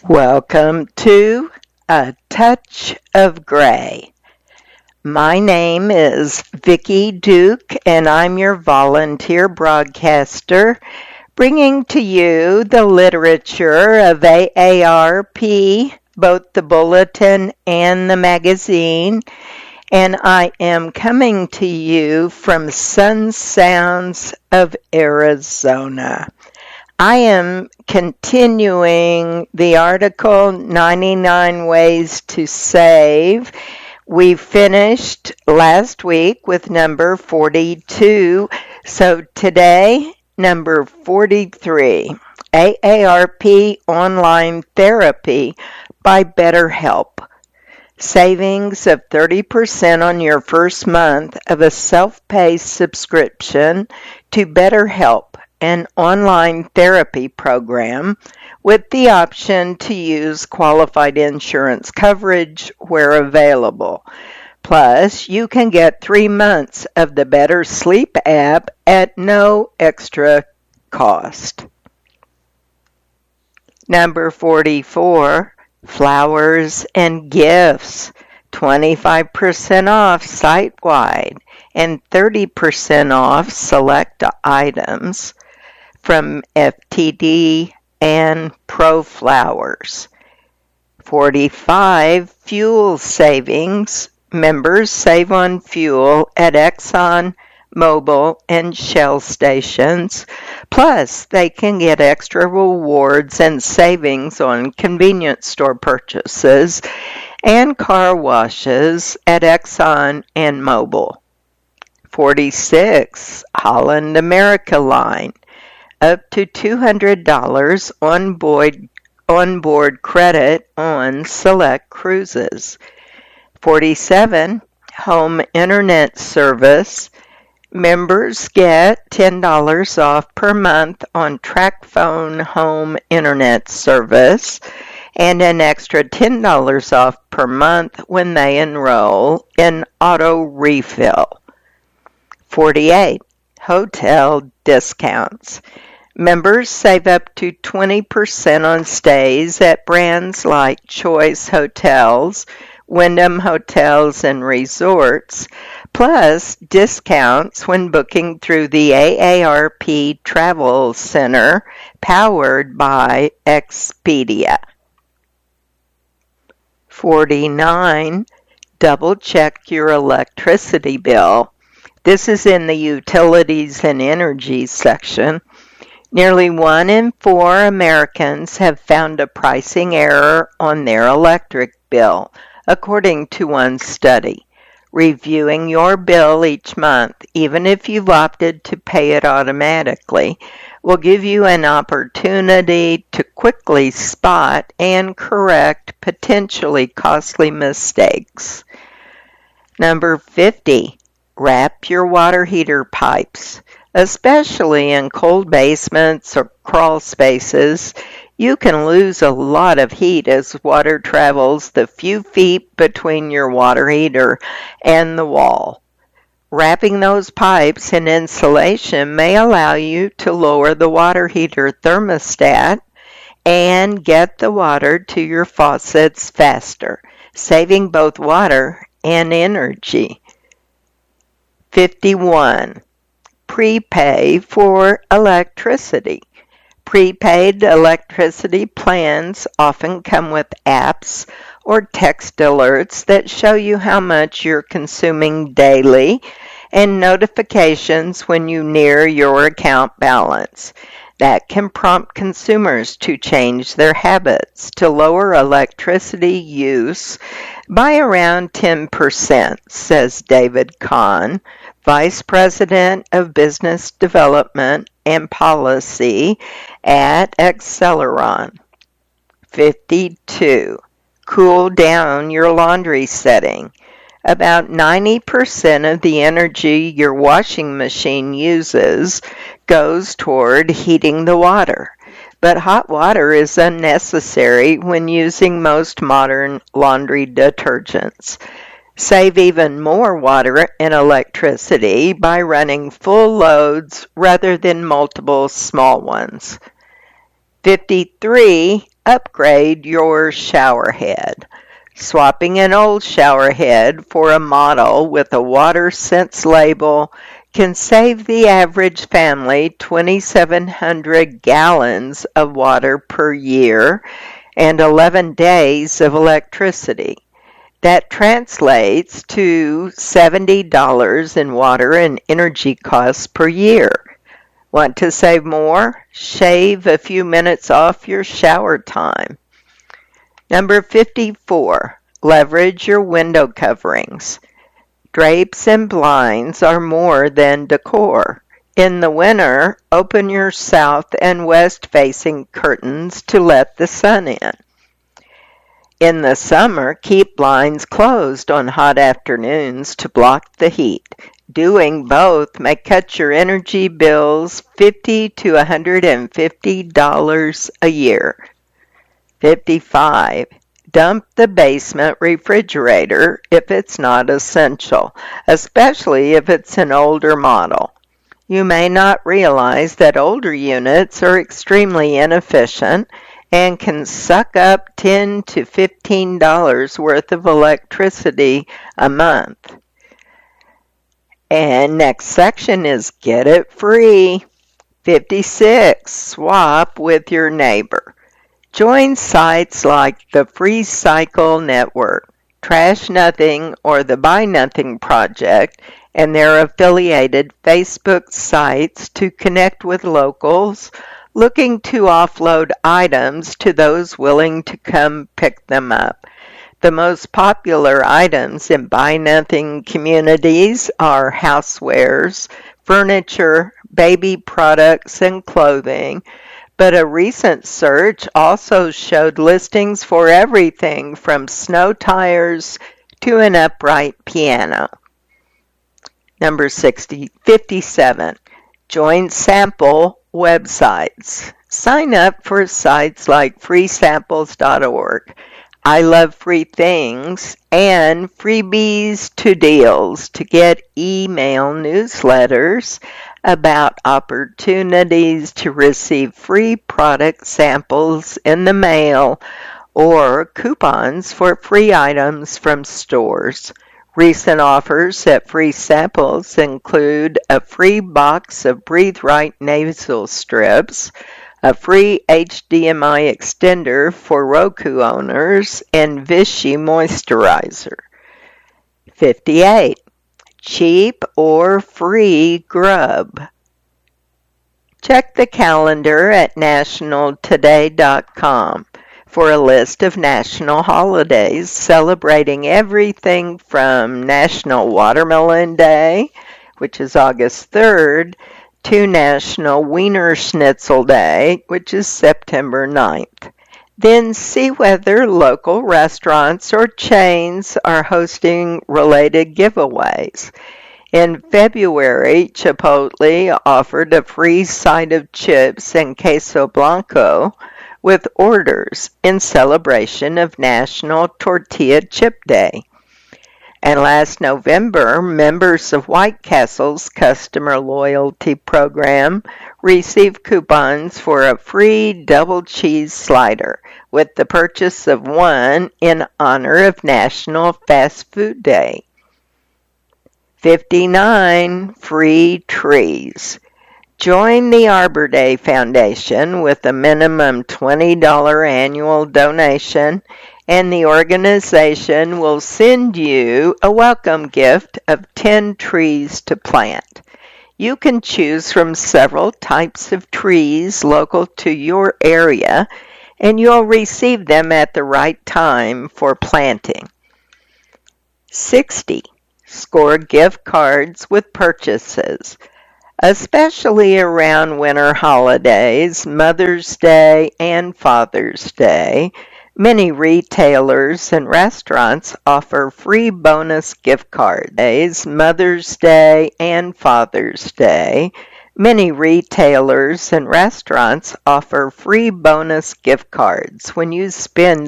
Welcome to A Touch of Gray. My name is Vicki Duke, and I'm your volunteer broadcaster, bringing to you the literature of AARP, both the bulletin and the magazine, and I am coming to you from Sun Sounds of Arizona. I am continuing the article 99 Ways to Save. We finished last week with number 42, so today, number 43, AARP Online Therapy by BetterHelp. Savings of 30% on your first month of a self-paced subscription to BetterHelp, an online therapy program with the option to use qualified insurance coverage where available. Plus, you can get 3 months of the Better Sleep app at no extra cost. Number 44, Flowers and Gifts, 25% off site-wide and 30% off select items from FTD and ProFlowers. 45, Fuel Savings. Members save on fuel at Exxon, Mobil, and Shell stations. Plus, they can get extra rewards and savings on convenience store purchases and car washes at Exxon and Mobil. 46, Holland America line. Up to $200 onboard credit on select cruises. 47, Home Internet Service. Members get $10 off per month on TracFone Home Internet Service and an extra $10 off per month when they enroll in Auto Refill. 48, Hotel Discounts. Members save up to 20% on stays at brands like Choice Hotels, Wyndham Hotels and Resorts, plus discounts when booking through the AARP Travel Center powered by Expedia. 49, double check your electricity bill. This is in the Utilities and Energy section. Nearly 1 in 4 Americans have found a pricing error on their electric bill, according to one study. Reviewing your bill each month, even if you've opted to pay it automatically, will give you an opportunity to quickly spot and correct potentially costly mistakes. Number 50, wrap your water heater pipes. Especially in cold basements or crawl spaces, you can lose a lot of heat as water travels the few feet between your water heater and the wall. Wrapping those pipes in insulation may allow you to lower the water heater thermostat and get the water to your faucets faster, saving both water and energy. 51. Prepay for electricity. Prepaid electricity plans often come with apps or text alerts that show you how much you're consuming daily and notifications when you near your account balance. That can prompt consumers to change their habits to lower electricity use by around 10%, says David Kahn, Vice President of Business Development and Policy at Acceleron. 52. Cool down your laundry setting. About 90% of the energy your washing machine uses goes toward heating the water, but hot water is unnecessary when using most modern laundry detergents. Save even more water and electricity by running full loads rather than multiple small ones. 53. Upgrade your shower head. Swapping an old shower head for a model with a WaterSense label can save the average family 2,700 gallons of water per year and 11 days of electricity. That translates to $70 in water and energy costs per year. Want to save more? Shave a few minutes off your shower time. Number 54, leverage your window coverings. Drapes and blinds are more than decor. In the winter, open your south and west-facing curtains to let the sun in. In the summer, keep blinds closed on hot afternoons to block the heat. Doing both may cut your energy bills $50 to $150 a year. 55. Dump the basement refrigerator if it's not essential, especially if it's an older model. You may not realize that older units are extremely inefficient and can suck up $10 to $15 worth of electricity a month. And next section is Get It Free. 56. Swap with your neighbor. Join sites like the Free Cycle Network, Trash Nothing, or the Buy Nothing Project, and their affiliated Facebook sites to connect with locals looking to offload items to those willing to come pick them up. The most popular items in Buy Nothing communities are housewares, furniture, baby products, and clothing. But a recent search also showed listings for everything from snow tires to an upright piano. Number 57. Join sample websites. Sign up for sites like freesamples.org, I Love Free Things, and Freebies to Deals to get email newsletters about opportunities to receive free product samples in the mail or coupons for free items from stores. Recent offers at Free Samples include a free box of Breathe Right nasal strips, a free HDMI extender for Roku owners, and Vichy moisturizer. 58. Cheap or free grub. Check the calendar at nationaltoday.com for a list of national holidays celebrating everything from National Watermelon Day, which is August 3rd, to National Wiener Schnitzel Day, which is September 9th. Then see whether local restaurants or chains are hosting related giveaways. In February, Chipotle offered a free side of chips and queso blanco with orders in celebration of National Tortilla Chip Day. And last November, members of White Castle's customer loyalty program received coupons for a free double cheese slider with the purchase of one in honor of National Fast Food Day. 59. Free trees. Join the Arbor Day Foundation with a minimum $20 annual donation, and the organization will send you a welcome gift of 10 trees to plant. You can choose from several types of trees local to your area, and you'll receive them at the right time for planting. 60. Score gift cards with purchases. Especially around winter holidays, Mother's Day, and Father's Day, many retailers and restaurants offer free bonus gift cards. Mother's Day and Father's Day, many retailers and restaurants offer free bonus gift cards when you spend